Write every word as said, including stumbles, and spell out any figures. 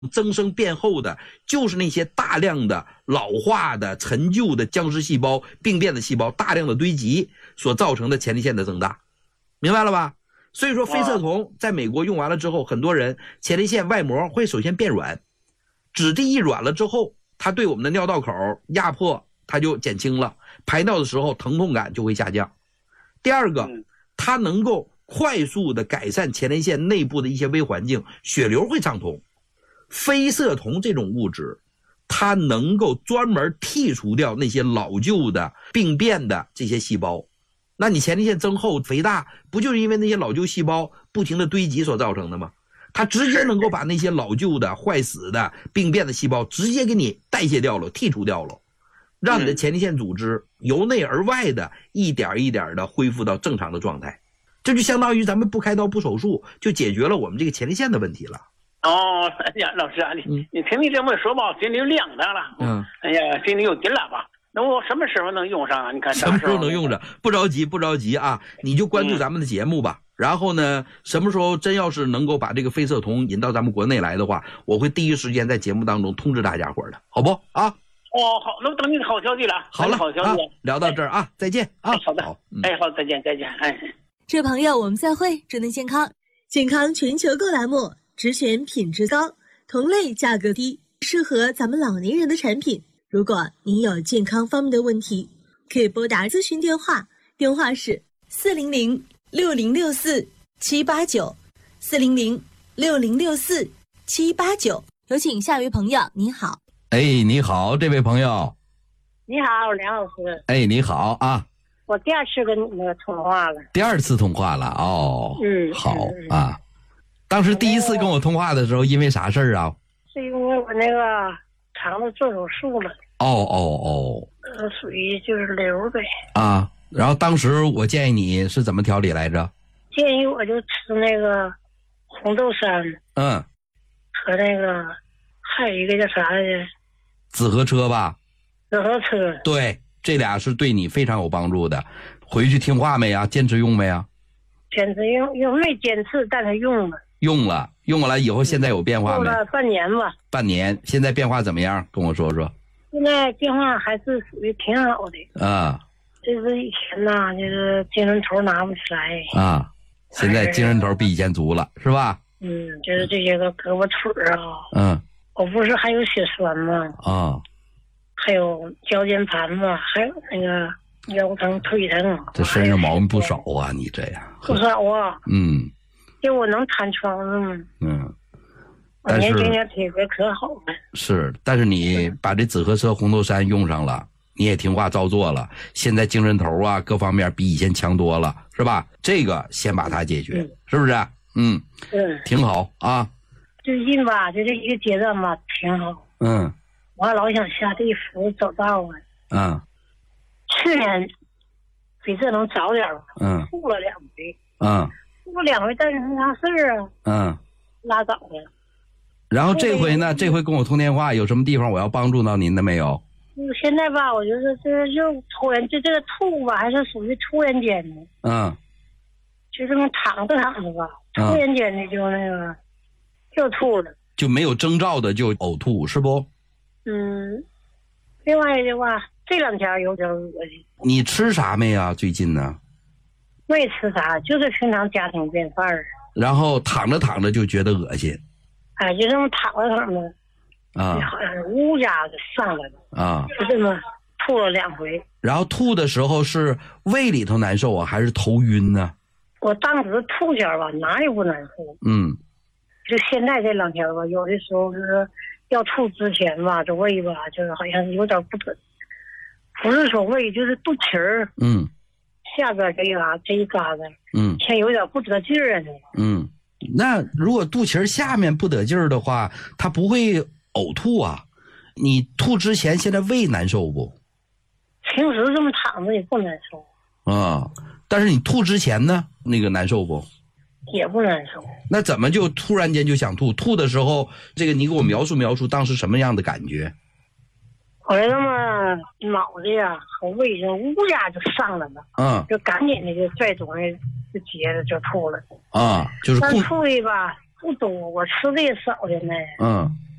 增生变厚的就是那些大量的老化的陈旧的僵尸细胞、病变的细胞大量的堆积所造成的前列腺的增大，明白了吧？所以说非色酮在美国用完了之后，很多人前列腺外膜会首先变软，质地一软了之后，它对我们的尿道口压迫它就减轻了，排尿的时候疼痛感就会下降。第二个，它能够快速的改善前列腺内部的一些微环境，血流会畅通。非色酮这种物质，它能够专门剔除掉那些老旧的病变的这些细胞。那你前列腺增厚肥大，不就是因为那些老旧细胞不停的堆积所造成的吗？它直接能够把那些老旧的坏死的病变的细胞直接给你代谢掉了，剔除掉了，让你的前列腺组织由内而外的一点一点的恢复到正常的状态。这就相当于咱们不开刀不手术就解决了我们这个前列腺的问题了。 哦，哎呀，老师啊，你、嗯、你听你这么说吧，心里有亮堂了。嗯，哎呀，心里有底了吧？那我什么时候能用上啊？你看什么时候能用上？不着急，不着急啊！你就关注咱们的节目吧。嗯、然后呢，什么时候真要是能够把这个非色酮引到咱们国内来的话，我会第一时间在节目当中通知大家伙的，好不啊？ 哦，好，那我等你的好消息了。 好了， 好消息、啊。 聊到这儿啊，再见啊！ 哎、好的，好，嗯、哎，好，再见，再见，哎。 这朋友，我们再会，祝您健康。健康全球购栏目，只选品质高、同类价格低、适合咱们老年人的产品。如果您有健康方面的问题，可以拨打咨询电话，电话是四零零六零六四七八九，四零零六零六四七八九。有请下一位朋友，你好。 哎，你好，这位朋友。 你好，梁老师。 哎，你好啊。 我第二次跟你那个通话了。 第二次通话了哦。 嗯， 好啊。当时第一次跟我通话的时候，因为啥事儿啊？ 是因为我那个肠子做手术了。 哦哦哦。 呃，属于就是瘤呗。 啊，然后当时我建议你是怎么调理来着？ 建议我就吃那个红豆杉。 嗯。 和那个还有一个叫啥来着？ 紫河车吧。 紫河车。 对，这俩是对你非常有帮助的。回去听话没呀？坚持用没呀？ 坚持用，用没坚持，但是用了。 用了，用了以后现在有变化没？ 用了半年吧。 半年，现在变化怎么样？跟我说说。 现在变化还是属于挺好的。 啊。 就是以前呐，就是精神头拿不起来。 啊。现在精神头比以前足了，是吧？ 嗯，就是这些个胳膊腿啊。 嗯。 我不是还有血栓吗？ 啊。 还有腰间盘嘛，还有那个腰疼、腿疼。 这身上毛病不少啊，你这样。 不少啊。 嗯。 就我能弹窗子吗？ 嗯。 我年轻点体格可好了。 是，但是你把这紫河车、红豆杉用上了，你也听话照做了，现在精神头啊各方面比以前强多了，是吧？这个先把它解决，嗯、是不是？嗯。 嗯。 挺好啊。 最近吧，就这一个阶段吧，挺好。 嗯。 我还老想下地府走道啊。 嗯。 去年比这能早点吧。 嗯。 吐了两回。 嗯。 吐了两回，但是没啥事儿啊。 嗯。 拉倒了。 然后这回呢？这回跟我通电话，有什么地方我要帮助到您的没有？ 嗯，现在吧，我就是这就突然就这个吐吧，还是属于突然间的。 嗯。 就这么躺着躺着吧，突然间的就那个、嗯、就吐了。 就没有征兆的就呕吐，是不？ 嗯。另外的话，这两天有点恶心。 你吃啥没啊？最近呢？ 没吃啥，就是平常家庭便饭儿。 然后躺着躺着就觉得恶心。 哎，就这么躺着躺着， 啊， 好像是乌家子上来了啊， 就这么吐了两回。 然后吐的时候是胃里头难受啊，还是头晕呢？ 我当时吐前吧，哪里不难受？ 嗯， 就现在这两天吧，有的时候就是要吐之前吧，这胃吧，就是好像有点不准，不是说胃，就是肚脐儿， 嗯， 下边这一嘎这一嘎子， 嗯， 像有点不得劲儿啊， 嗯。那如果肚脐下面不得劲儿的话，它不会呕吐啊？你吐之前现在胃难受不？ 平时这么躺着也不难受啊，但是你吐之前呢，那个难受不？ 也不难受。 那怎么就突然间就想吐？吐的时候，这个你给我描述描述当时什么样的感觉？ 我这么脑子呀和胃就乌鸦就上来了， 嗯， 就赶紧的就拽东西就接着就吐了。 啊，就是但吐的吧不多，我吃的也少现在。 嗯，